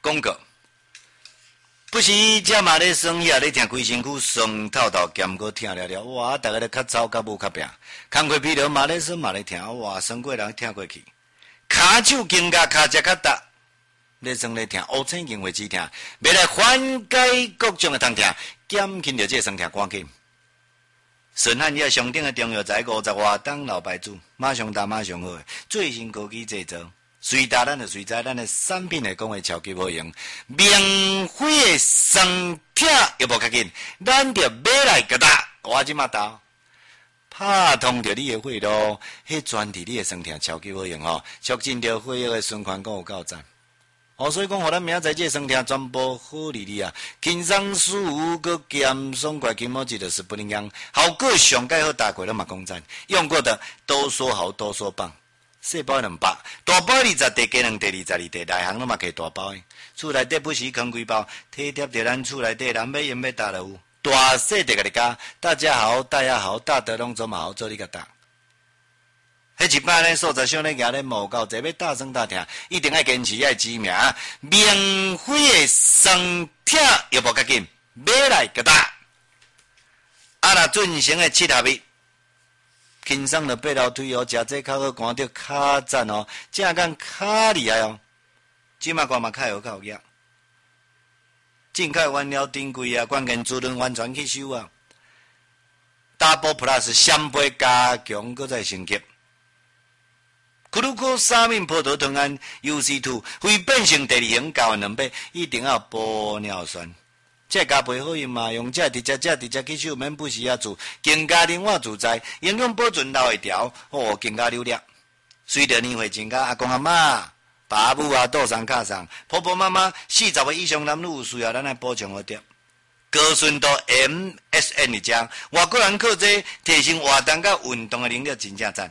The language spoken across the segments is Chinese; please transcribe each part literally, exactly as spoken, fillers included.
广告。不是这嘛咧酸也咧听规身躯酸透透，兼个疼了了，哇！大家咧较走较无较拼，工课疲劳嘛咧酸嘛咧疼，哇！酸过人疼过去，骹手更加骹只较达，咧酸咧疼，乌青经会止疼，要来缓解各种的疼痛，减轻着这酸痛赶紧。顺汉药上顶的中药材五十外档老牌子，马上打马上好，最新科技制造。随打咱就随知咱的产品来讲的超级好用，免费的酸痛又无较紧，咱就买来个打，我即马打，拍通着你的血路，迄专治你的酸痛超级好用吼，促进着血液的循环，讲有够赞。哦，所以讲，互咱明仔载这酸痛全部好利利啊，轻松舒服，佮健爽快，筋膜肌就是不灵样，效果上盖好，大概都嘛讲赞，用过的都说好，都说棒。细包两百，大包二十，第加两，第二十二，第内行拢嘛摕大包的。厝内底不时扛几包，体贴着咱厝内底人要用要打就有。大细伫甲你讲，大家好，大家好，大德拢做嘛好做你甲打。迄一摆咧，数十箱咧，举咧无够济，要大声大听，一定要坚持爱知名，免费的酸痛又无较紧，买来甲打。啊，若进行的七合一。轻松的八楼推哦，食这较好，看到较赞哦，正讲较厉害哦。即马看嘛较有较有益，正确原料珍贵啊，关键滋润完全吸收啊。Double Plus 双倍加强，搁再升级。库鲁克沙敏葡萄糖胺 U C 二 非变性第二型交换两倍，一定要玻尿酸。这加倍好用嘛，用这直接这直接吸收，免不时啊做，更加灵活自在，营养保存留会条，哦，更加流利。随着年岁增加，阿公阿嬷、爸母啊、倒上卡上，婆婆妈妈四十岁以上男女有需要咱来补充一点。高纯度 M S N 一张，外国人靠这提升活动甲运动的能力真正赞。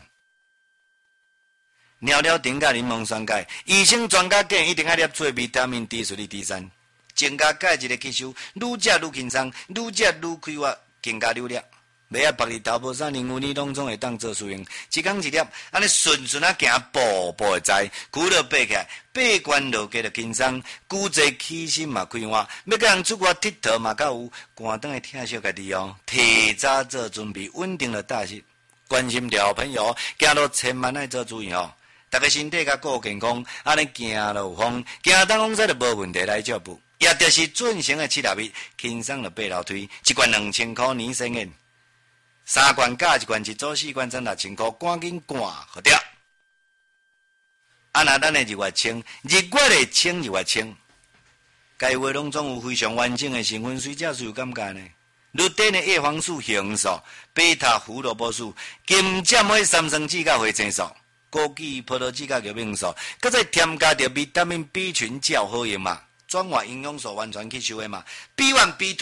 尿尿丁甲柠檬酸钙，医生专家建议一定要摄取维他命 D 属于 D 三。增加钙质的吸收，愈食愈轻松，愈食愈快活，更加流利。袂啊，别日头无啥任务你拢总会当做使用，一工一粒，安尼顺顺啊行，步步会知，骨头爬起来，八关落家就轻松，骨质起心嘛开换，要甲人出国佚佗嘛较有，寒顿的疼惜家己哦，提早做准备，稳定的大事。关心着好朋友，行路千万要做注意哦，大家身体较顾健康，安尼行路有风，行当往西就无问题来照顾。也就是准成的七合一，轻松的八楼推，一罐两千块年生宴，三罐加一罐一组四罐挣六千块，赶紧赶好掉。啊，那咱的日月清，日月的清日月清，该话拢总有非常完整的成分，水者是有感觉呢。绿碘的叶黄素、红素、贝塔胡萝卜素、金针花三酸酯甲花青素、枸杞、葡萄籽甲玉米素，搁再添加着维他命 B 群较好用嘛。转化营养素完全吸收的嘛，比完比。